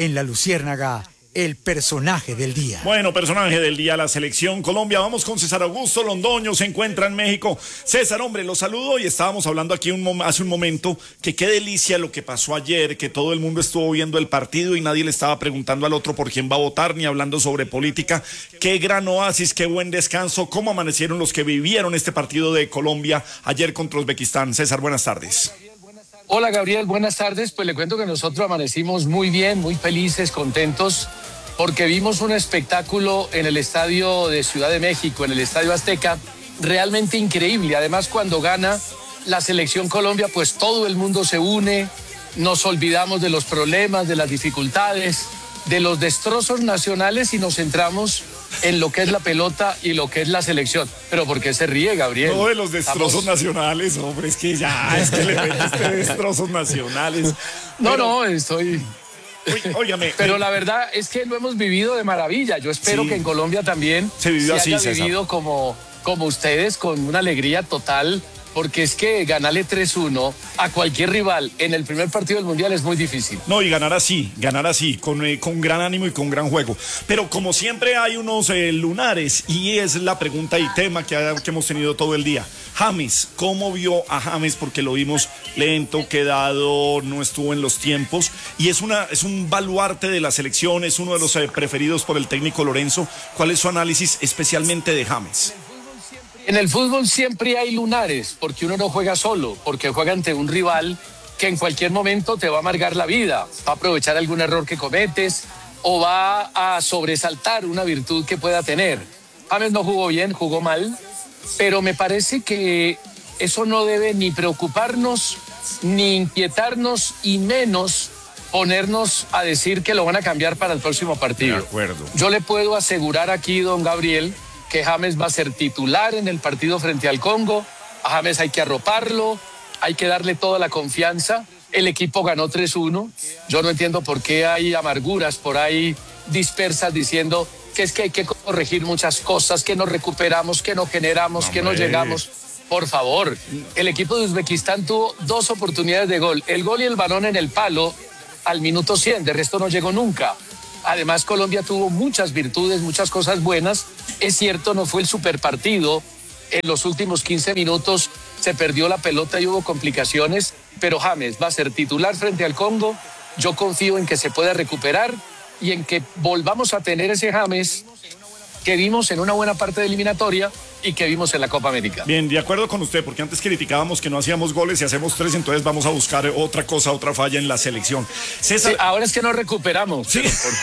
En La Luciérnaga, el personaje del día. Bueno, personaje del día, la selección Colombia. Vamos con César Augusto Londoño, se encuentra en México. César, hombre, lo saludo y estábamos hablando aquí hace un momento que qué delicia lo que pasó ayer, que todo el mundo estuvo viendo el partido y nadie le estaba preguntando al otro por quién va a votar ni hablando sobre política. Qué gran oasis, qué buen descanso. ¿Cómo amanecieron los que vivieron este partido de Colombia ayer contra Uzbekistán? César, buenas tardes. Hola Gabriel, buenas tardes. Pues le cuento que nosotros amanecimos muy bien, muy felices, contentos, porque vimos un espectáculo en el estadio de Ciudad de México, en el Estadio Azteca, realmente increíble. Además, cuando gana la selección Colombia, pues todo el mundo se une, nos olvidamos de los problemas, de las dificultades, de los destrozos nacionales y nos centramos en lo que es la pelota y lo que es la selección. Pero ¿por qué se ríe, Gabriel? No de los destrozos nacionales, hombre, es que le metiste destrozos nacionales. No, estoy... Óigame. Pero la verdad es que lo hemos vivido de maravilla. Yo espero que en Colombia también se vivió así, haya vivido como ustedes, con una alegría total, porque es que ganarle 3-1 a cualquier rival en el primer partido del Mundial es muy difícil. No, y ganar así, con gran ánimo y con gran juego. Pero como siempre hay unos lunares, y es la pregunta y tema que hemos tenido todo el día. James, ¿cómo vio a James? Porque lo vimos lento, quedado, no estuvo en los tiempos, y es un baluarte de la selección, es uno de los preferidos por el técnico Lorenzo. ¿Cuál es su análisis especialmente de James? En el fútbol siempre hay lunares, porque uno no juega solo, porque juega ante un rival que en cualquier momento te va a amargar la vida, va a aprovechar algún error que cometes o va a sobresaltar una virtud que pueda tener. James no jugó bien, jugó mal, pero me parece que eso no debe ni preocuparnos, ni inquietarnos, y menos ponernos a decir que lo van a cambiar para el próximo partido. De acuerdo. Yo le puedo asegurar aquí, don Gabriel, que James va a ser titular en el partido frente al Congo. A James hay que arroparlo, hay que darle toda la confianza. El equipo ganó 3-1. Yo no entiendo por qué hay amarguras por ahí dispersas diciendo que es que hay que corregir muchas cosas, que no recuperamos, que no generamos, que no llegamos. Por favor, el equipo de Uzbekistán tuvo 2 oportunidades de gol. El gol y el balón en el palo al minuto 100, de resto no llegó nunca. Además, Colombia tuvo muchas virtudes, muchas cosas buenas. Es cierto, no fue el superpartido. En los últimos 15 minutos se perdió la pelota y hubo complicaciones, pero James va a ser titular frente al Congo. Yo confío en que se pueda recuperar y en que volvamos a tener ese James que vimos en una buena parte de eliminatoria y que vimos en la Copa América. Bien, de acuerdo con usted, porque antes criticábamos que no hacíamos goles y hacemos 3, entonces vamos a buscar otra cosa, otra falla en la selección. César... Sí, ahora es que no recuperamos, sí. Por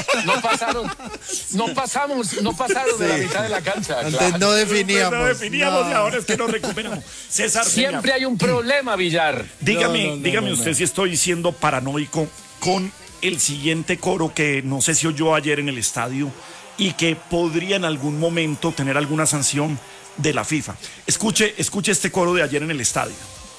favor, no pasaron de la mitad de la cancha. Antes claro. no definíamos. Y ahora es que no recuperamos. César, siempre hay un problema, Villar. Dígame usted si estoy siendo paranoico con el siguiente coro que no sé si oyó ayer en el estadio y que podría en algún momento tener alguna sanción de la FIFA. Escuche este coro de ayer en el estadio.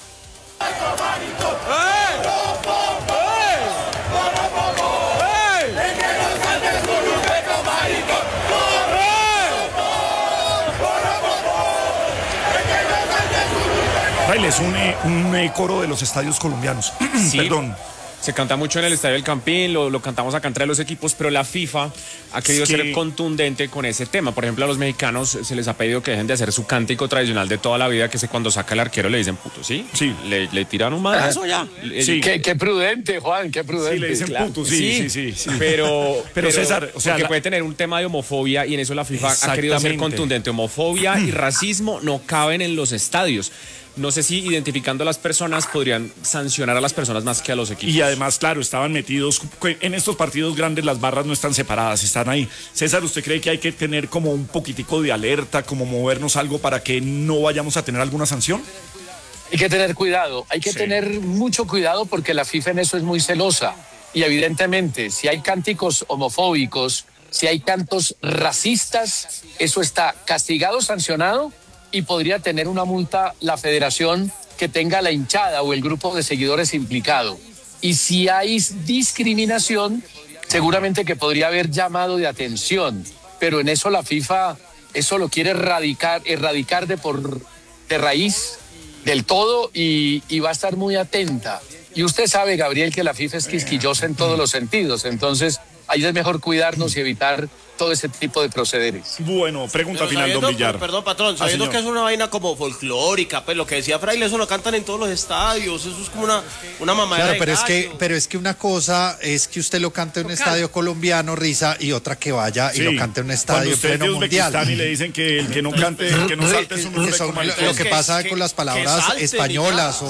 Es un coro de los estadios colombianos. Sí. Perdón. Se canta mucho en el Estadio del Campín, lo cantamos acá entre los equipos, pero la FIFA ha querido ser contundente con ese tema. Por ejemplo, a los mexicanos se les ha pedido que dejen de hacer su cántico tradicional de toda la vida, que es cuando saca el arquero le dicen puto, ¿sí? Sí. Le tiran un madrazo ya. Sí. Qué prudente, Juan, qué prudente. Sí, le dicen puto, sí. Pero César, o sea... Porque puede tener un tema de homofobia y en eso la FIFA ha querido ser contundente. Homofobia y racismo no caben en los estadios. No sé si identificando a las personas podrían sancionar a las personas más que a los equipos. Y además, claro, estaban metidos en estos partidos grandes, las barras no están separadas, están ahí. César, ¿usted cree que hay que tener como un poquitico de alerta, como movernos algo para que no vayamos a tener alguna sanción? Hay que tener cuidado, hay que tener mucho cuidado porque la FIFA en eso es muy celosa. Y evidentemente, si hay cánticos homofóbicos, si hay cantos racistas, eso está castigado, sancionado, y podría tener una multa la federación que tenga la hinchada o el grupo de seguidores implicado. Y si hay discriminación, seguramente que podría haber llamado de atención, pero en eso la FIFA eso lo quiere erradicar de raíz del todo y va a estar muy atenta Y usted sabe, Gabriel, que la FIFA es quisquillosa en todos los sentidos. Entonces, ahí es mejor cuidarnos y evitar todo ese tipo de procederes. Bueno, pregunta final, don Villar. Perdón, patrón, sabiendo que es una vaina como folclórica, pues lo que decía Fraile, eso lo cantan en todos los estadios, eso es como una mamadera. Claro, pero es que una cosa es que usted lo cante en un estadio colombiano, Risa, y otra que vaya y lo cante en un estadio pleno mundial. Y le dicen que el que no cante, que no salte es un lo que pasa con las palabras españolas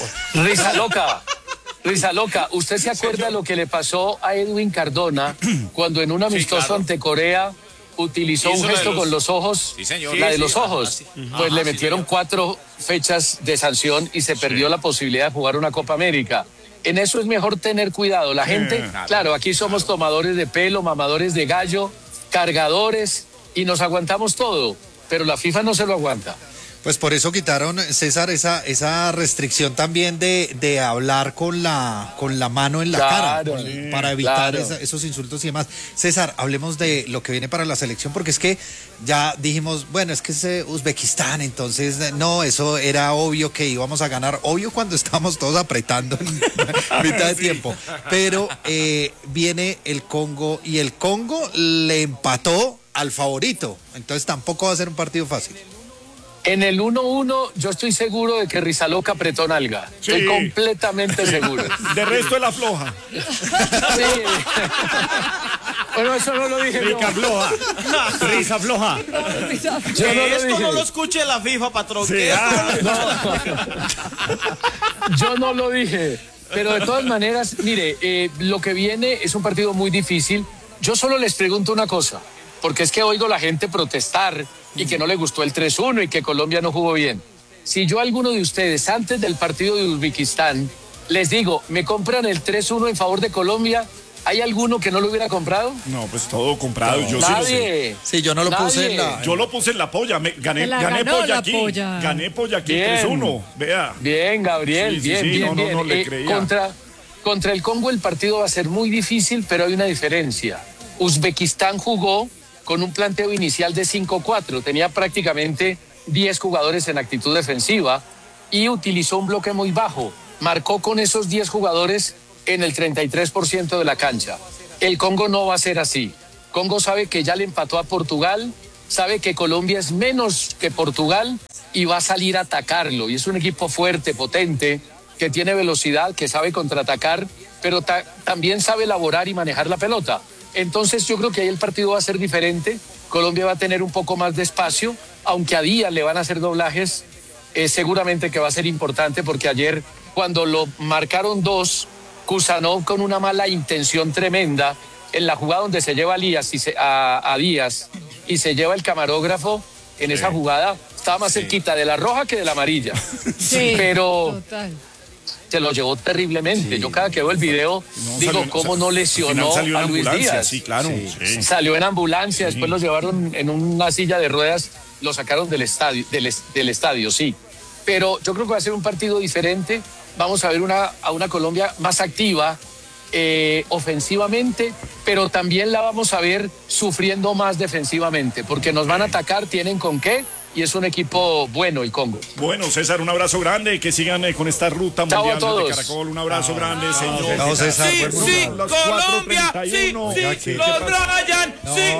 Risa loca, ¿usted se acuerda lo que le pasó a Edwin Cardona cuando en un amistoso ante Corea utilizó un gesto con los ojos, la de los ojos? Pues le metieron 4 fechas de sanción y se perdió la posibilidad de jugar una Copa América. En eso es mejor tener cuidado. La gente, claro, aquí somos tomadores de pelo, mamadores de gallo, cargadores y nos aguantamos todo, pero la FIFA no se lo aguanta. Pues por eso quitaron, César, esa restricción también de hablar con la mano en la cara, para evitar esos insultos y demás. César, hablemos de lo que viene para la selección, porque es que ya dijimos, bueno, es que es Uzbekistán, entonces no, eso era obvio que íbamos a ganar, obvio cuando estábamos todos apretando en mitad de tiempo, pero viene el Congo y el Congo le empató al favorito, entonces tampoco va a ser un partido fácil. En el 1-1 yo estoy seguro de que Rizaloca apretó nalga. Sí. Estoy completamente seguro. De resto de la floja. Sí. Bueno, eso no lo dije Rica yo. floja. Risa floja. Yo no esto dije. No lo escuche la FIFA, patrón. Sí, Yo no lo dije. Pero de todas maneras, mire, lo que viene es un partido muy difícil. Yo solo les pregunto una cosa, porque es que oigo la gente protestar y que no le gustó el 3-1 y que Colombia no jugó bien. Si yo a alguno de ustedes, antes del partido de Uzbekistán, les digo, ¿me compran el 3-1 en favor de Colombia? ¿Hay alguno que no lo hubiera comprado? No, pues todo comprado. No, yo nadie. Sí lo sé. Sí, yo no lo puse en la... Yo lo puse en la polla. Gané polla aquí. Polla. Gané polla aquí 3-1. Vea. Bien, Gabriel. Sí, bien. No le creía. Contra el Congo el partido va a ser muy difícil, pero hay una diferencia. Uzbekistán jugó con un planteo inicial de 5-4, tenía prácticamente 10 jugadores en actitud defensiva y utilizó un bloque muy bajo, marcó con esos 10 jugadores en el 33% de la cancha. El Congo no va a ser así. Congo sabe que ya le empató a Portugal, sabe que Colombia es menos que Portugal y va a salir a atacarlo, y es un equipo fuerte, potente, que tiene velocidad, que sabe contraatacar, pero también sabe elaborar y manejar la pelota. Entonces yo creo que ahí el partido va a ser diferente. Colombia va a tener un poco más de espacio, aunque a Díaz le van a hacer doblajes, seguramente que va a ser importante, porque ayer cuando lo marcaron 2, Kusanov con una mala intención tremenda, en la jugada donde se lleva a Díaz y se lleva el camarógrafo, en esa jugada estaba más cerquita de la roja que de la amarilla. Sí, pero total. Se lo llevó terriblemente. Sí. Yo cada que veo el video digo, ¿cómo no lesionó a Luis Díaz? Sí, claro. Sí. Salió en ambulancia, después lo llevaron en una silla de ruedas, lo sacaron del estadio, sí. Pero yo creo que va a ser un partido diferente. Vamos a ver a una Colombia más activa ofensivamente, pero también la vamos a ver sufriendo más defensivamente, porque nos van a atacar, tienen con qué. Y es un equipo bueno el Congo. Bueno, César, un abrazo grande, que sigan con esta ruta mundial de Caracol. Un abrazo grande, señor. No, César, sí, Colombia, sí, los Brian,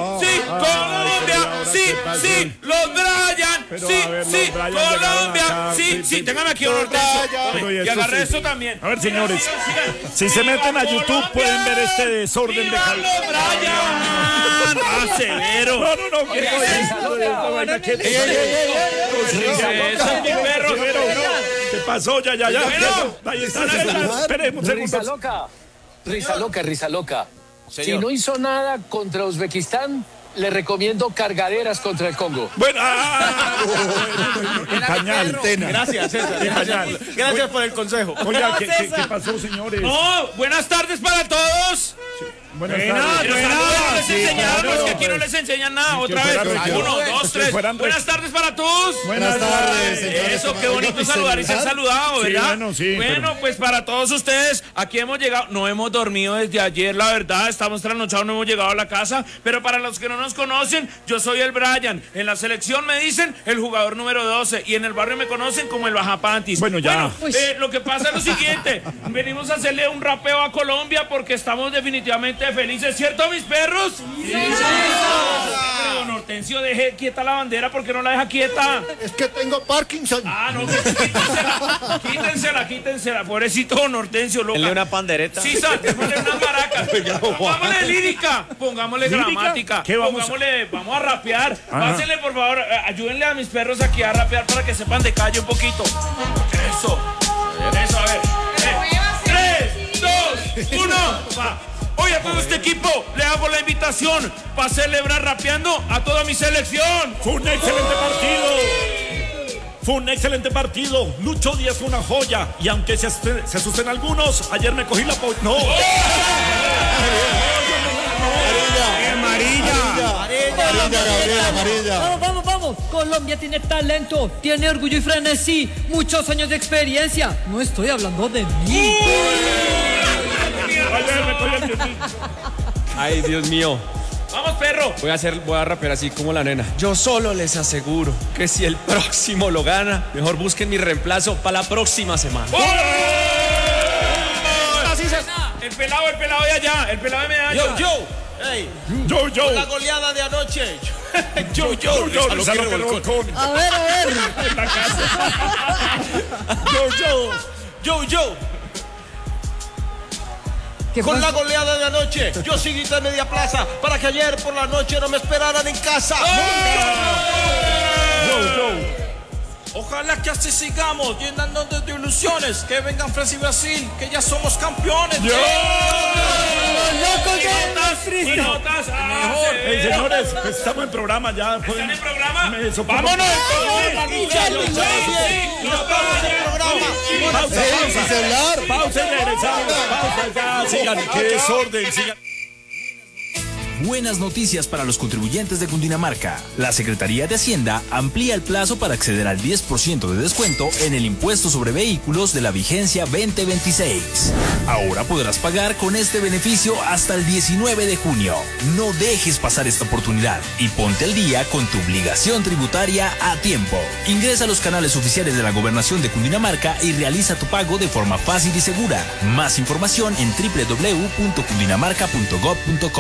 Colombia, sí, los Brian, sí, Colombia, sí, téngame aquí un orden. Y agarré eso también. A ver, señores, si se meten a YouTube pueden ver este desorden de Cali. Severo. No. ¿Qué pasó? Ya. Ahí está. Esperemos. Risa loca. Si no hizo nada contra Uzbekistán, le recomiendo cargaderas contra el Congo. Bueno, pañal. Gracias, César. Gracias por el consejo. Oiga, ¿qué pasó, señores? No, buenas tardes para todos. Buenas tardes. Les enseñamos que aquí no les enseñan nada. Otra vez. 1, 2, 3. Buenas tardes para todos. Buenas tardes. Eso, qué bonito saludar y ser saludado, ¿verdad? Bueno, pues para todos ustedes, aquí hemos llegado. No hemos dormido desde ayer, la verdad. Estamos trasnochados, no hemos llegado a la casa. Pero para los que no nos conocen, yo soy el Brian. En la selección me dicen el jugador número 12. Y en el barrio me conocen como el Bajapantis. Bueno, ya. Lo que pasa es lo siguiente. Venimos a hacerle un rapeo a Colombia porque estamos definitivamente felices, ¿cierto, mis perros? Sí. Don Hortensio, deje quieta la bandera, porque no la deja quieta. Es que tengo Parkinson. No, quítensela, pobrecito Don Hortensio, loca. Denle una pandereta. Sí, démosle unas maracas. Pongámosle lírica, pongámosle gramática. ¿Qué vamos vamos a rapear. Pásenle, por favor, ayúdenle a mis perros aquí a rapear para que sepan de calle un poquito. Eso, a ver. 3, 2, 1, va. Hoy a todo este equipo le hago la invitación para celebrar rapeando a toda mi selección. Fue un excelente partido. Lucho Díaz fue una joya. Y aunque se asusten algunos, ayer me cogí la ¡No! Amarilla. Vamos. Colombia tiene talento, tiene orgullo y frenesí, muchos años de experiencia. No estoy hablando de mí. Ay, Dios mío. Vamos, perro. Voy a rapear así como la nena. Yo solo les aseguro que si el próximo lo gana, mejor busquen mi reemplazo para la próxima semana. El pelado de allá, el pelado de Medallo. Yo. La goleada de anoche. Yo. A ver. Yo. Con la goleada de anoche, yo sí grité media plaza para que ayer por la noche no me esperaran en casa. Ojalá que así sigamos, llenándonos de ilusiones. Que vengan Francia y Brasil, que ya somos campeones. Notas. Señores, estamos en programa ya. ¿Están en programa? ¡Vámonos! Pausa y regresamos. Sigan, qué desorden, sigan. Buenas noticias para los contribuyentes de Cundinamarca. La Secretaría de Hacienda amplía el plazo para acceder al 10% de descuento en el impuesto sobre vehículos de la vigencia 2026. Ahora podrás pagar con este beneficio hasta el 19 de junio. No dejes pasar esta oportunidad y ponte al día con tu obligación tributaria a tiempo. Ingresa a los canales oficiales de la Gobernación de Cundinamarca y realiza tu pago de forma fácil y segura. Más información en www.cundinamarca.gov.co.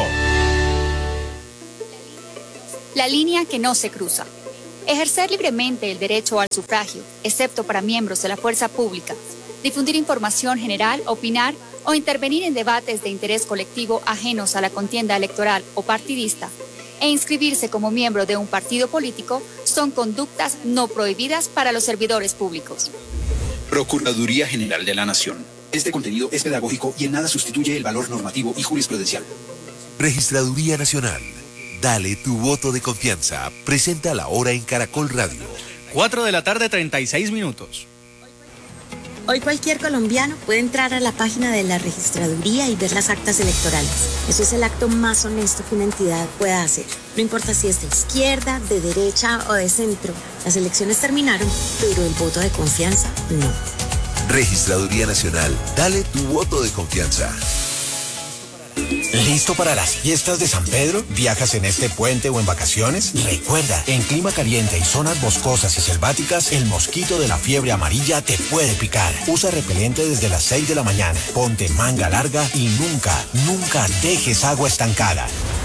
La línea que no se cruza. Ejercer libremente el derecho al sufragio, excepto para miembros de la fuerza pública. Difundir información general, opinar o intervenir en debates de interés colectivo ajenos a la contienda electoral o partidista. E inscribirse como miembro de un partido político son conductas no prohibidas para los servidores públicos. Procuraduría General de la Nación. Este contenido es pedagógico y en nada sustituye el valor normativo y jurisprudencial. Registraduría Nacional. Dale tu voto de confianza. Presenta la hora en Caracol Radio. 4:36 p.m. Hoy cualquier colombiano puede entrar a la página de la registraduría y ver las actas electorales. Eso es el acto más honesto que una entidad pueda hacer. No importa si es de izquierda, de derecha o de centro. Las elecciones terminaron, pero el voto de confianza no. Registraduría Nacional. Dale tu voto de confianza. ¿Listo para las fiestas de San Pedro? ¿Viajas en este puente o en vacaciones? Recuerda, en clima caliente y zonas boscosas y selváticas, el mosquito de la fiebre amarilla te puede picar. Usa repelente desde las 6 de la mañana, ponte manga larga y nunca dejes agua estancada.